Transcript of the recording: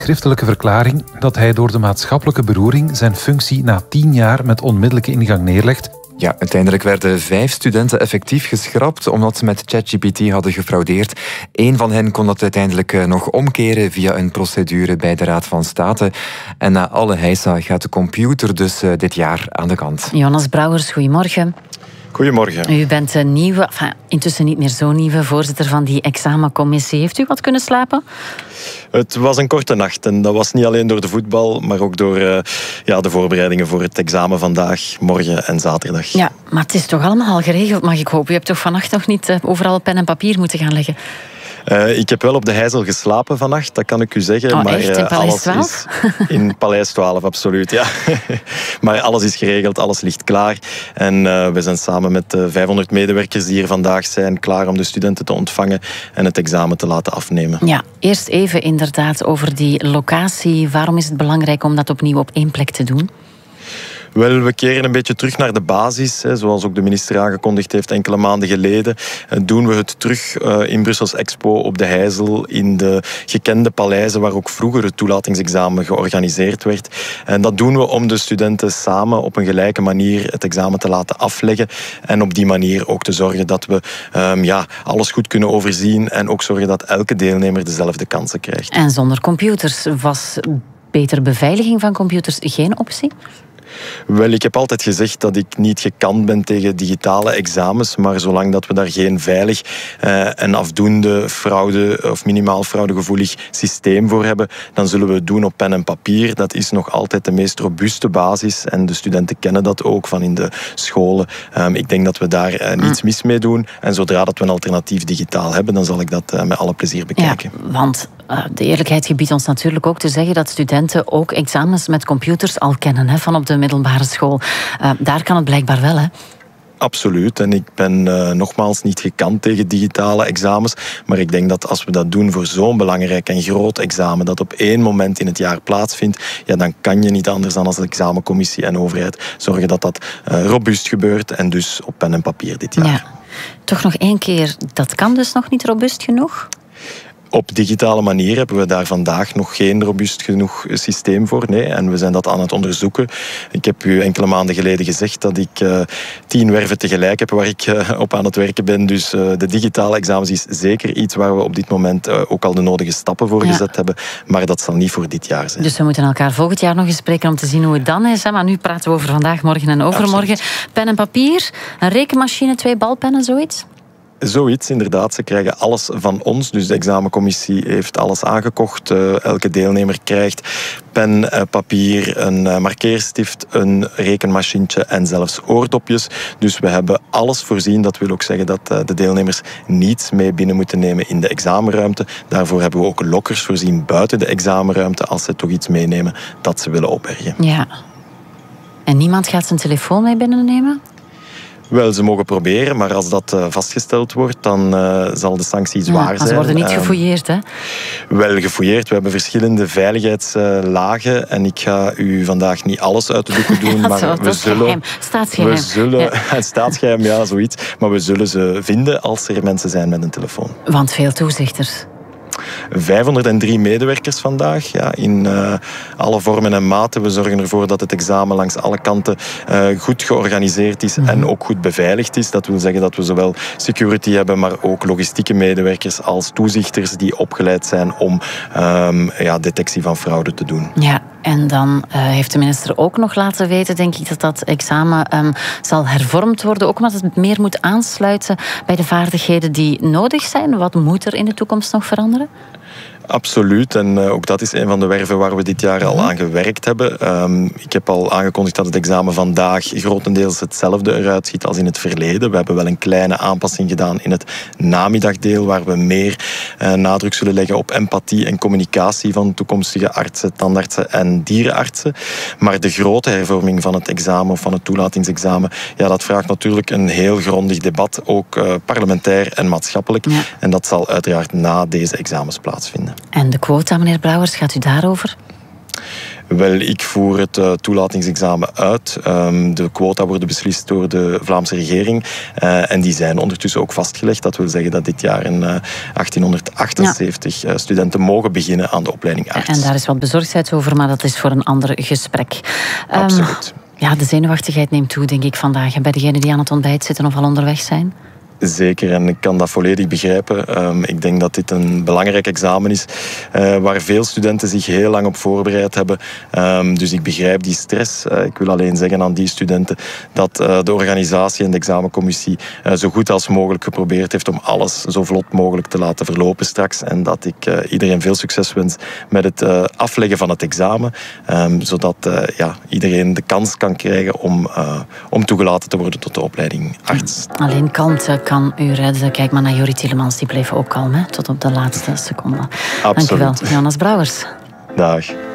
schriftelijke verklaring dat hij door de maatschappelijke beroering zijn functie na 10 jaar met onmiddellijke ingang neerlegt. Ja, uiteindelijk werden 5 studenten effectief geschrapt omdat ze met ChatGPT hadden gefraudeerd. 1 van hen kon dat uiteindelijk nog omkeren via een procedure bij de Raad van State. En na alle heisa gaat de computer dus dit jaar aan de kant. Jonas Brouwers, goedemorgen. Goedemorgen. U bent een nieuwe, intussen niet meer zo nieuwe, voorzitter van die examencommissie. Heeft u wat kunnen slapen? Het was een korte nacht en dat was niet alleen door de voetbal, maar ook door de voorbereidingen voor het examen vandaag, morgen en zaterdag. Ja, maar het is toch allemaal al geregeld, mag ik hopen. U hebt toch vannacht nog niet overal pen en papier moeten gaan leggen? Ik heb wel op de Heizel geslapen vannacht, dat kan ik u zeggen. Oh, maar echt? In Paleis alles 12? is in Paleis 12, absoluut, ja. Maar alles is geregeld, alles ligt klaar. En we zijn samen met 500 medewerkers die hier vandaag zijn, klaar om de studenten te ontvangen en het examen te laten afnemen. Ja, eerst even inderdaad over die locatie. Waarom is het belangrijk om dat opnieuw op één plek te doen? Wel, we keren een beetje terug naar de basis. Zoals ook de minister aangekondigd heeft enkele maanden geleden. Doen we het terug in Brussels Expo op de Heizel. In de gekende paleizen waar ook vroeger het toelatingsexamen georganiseerd werd. En dat doen we om de studenten samen op een gelijke manier het examen te laten afleggen. En op die manier ook te zorgen dat we alles goed kunnen overzien. En ook zorgen dat elke deelnemer dezelfde kansen krijgt. En zonder computers, was betere beveiliging van computers geen optie? Wel, ik heb altijd gezegd dat ik niet gekant ben tegen digitale examens, maar zolang dat we daar geen veilig en afdoende fraude of minimaal fraudegevoelig systeem voor hebben, dan zullen we het doen op pen en papier. Dat is nog altijd de meest robuuste basis en de studenten kennen dat ook van in de scholen. Ik denk dat we daar niets mis mee doen en zodra dat we een alternatief digitaal hebben, dan zal ik dat met alle plezier bekijken. Ja, want de eerlijkheid gebiedt ons natuurlijk ook te zeggen dat studenten ook examens met computers al kennen, van op de middelbare school. Daar kan het blijkbaar wel, hè? Absoluut. En ik ben nogmaals niet gekant tegen digitale examens. Maar ik denk dat als we dat doen voor zo'n belangrijk en groot examen dat op één moment in het jaar plaatsvindt, ja, dan kan je niet anders dan als examencommissie en overheid zorgen dat dat robuust gebeurt en dus op pen en papier dit jaar. Ja. Toch nog 1 keer, dat kan dus nog niet robuust genoeg? Op digitale manier hebben we daar vandaag nog geen robuust genoeg systeem voor. Nee, en we zijn dat aan het onderzoeken. Ik heb u enkele maanden geleden gezegd dat ik 10 werven tegelijk heb waar ik op aan het werken ben. Dus de digitale examens is zeker iets waar we op dit moment ook al de nodige stappen voor gezet hebben. Maar dat zal niet voor dit jaar zijn. Dus we moeten elkaar volgend jaar nog eens spreken om te zien hoe het dan is. Maar nu praten we over vandaag, morgen en overmorgen. Absoluut. Pen en papier, een rekenmachine, 2 balpennen, zoiets? Zoiets, inderdaad. Ze krijgen alles van ons. Dus de examencommissie heeft alles aangekocht. Elke deelnemer krijgt pen, papier, een markeerstift, een rekenmachientje en zelfs oordopjes. Dus we hebben alles voorzien. Dat wil ook zeggen dat de deelnemers niets mee binnen moeten nemen in de examenruimte. Daarvoor hebben we ook lokkers voorzien buiten de examenruimte als ze toch iets meenemen dat ze willen opbergen. Ja. En niemand gaat zijn telefoon mee binnennemen? Wel, ze mogen proberen, maar als dat vastgesteld wordt, dan zal de sanctie zwaar zijn. Ze worden niet gefouilleerd, hè? Wel gefouilleerd. We hebben verschillende veiligheidslagen en ik ga u vandaag niet alles uit de doeken doen, maar we zullen... Staatsgeheim. Staatsgeheim, ja, zoiets. Maar we zullen ze vinden als er mensen zijn met een telefoon. Want veel toezichters. 503 medewerkers vandaag, ja, in alle vormen en maten. We zorgen ervoor dat het examen langs alle kanten goed georganiseerd is en ook goed beveiligd is. Dat wil zeggen dat we zowel security hebben, maar ook logistieke medewerkers als toezichters die opgeleid zijn om detectie van fraude te doen. Ja, en dan heeft de minister ook nog laten weten, denk ik, dat dat examen zal hervormd worden. Ook omdat het meer moet aansluiten bij de vaardigheden die nodig zijn. Wat moet er in de toekomst nog veranderen? Absoluut. En ook dat is een van de werven waar we dit jaar al aan gewerkt hebben. Ik heb al aangekondigd dat het examen vandaag grotendeels hetzelfde eruit ziet als in het verleden. We hebben wel een kleine aanpassing gedaan in het namiddagdeel, waar we meer nadruk zullen leggen op empathie en communicatie van toekomstige artsen, tandartsen en dierenartsen. Maar de grote hervorming van het examen of van het toelatingsexamen, ja, dat vraagt natuurlijk een heel grondig debat, ook parlementair en maatschappelijk. Ja. En dat zal uiteraard na deze examens plaatsvinden. En de quota, meneer Brouwers, gaat u daarover? Wel, ik voer het toelatingsexamen uit. De quota worden beslist door de Vlaamse regering. En die zijn ondertussen ook vastgelegd. Dat wil zeggen dat dit jaar 1878 studenten mogen beginnen aan de opleiding arts. En daar is wat bezorgdheid over, maar dat is voor een ander gesprek. Absoluut. Ja, de zenuwachtigheid neemt toe, denk ik, vandaag. Bij degenen die aan het ontbijt zitten of al onderweg zijn. Zeker, en ik kan dat volledig begrijpen. Ik denk dat dit een belangrijk examen is waar veel studenten zich heel lang op voorbereid hebben. Dus ik begrijp die stress. Ik wil alleen zeggen aan die studenten dat de organisatie en de examencommissie zo goed als mogelijk geprobeerd heeft om alles zo vlot mogelijk te laten verlopen straks. En dat ik iedereen veel succes wens met het afleggen van het examen. Zodat iedereen de kans kan krijgen om toegelaten te worden tot de opleiding arts. Alleen kalmte kan u redden. Kijk maar naar Jorrie Tielemans, die bleef ook kalm, hè? Tot op de laatste seconde. Absoluut. Dank u wel, Jonas Brouwers. Dag.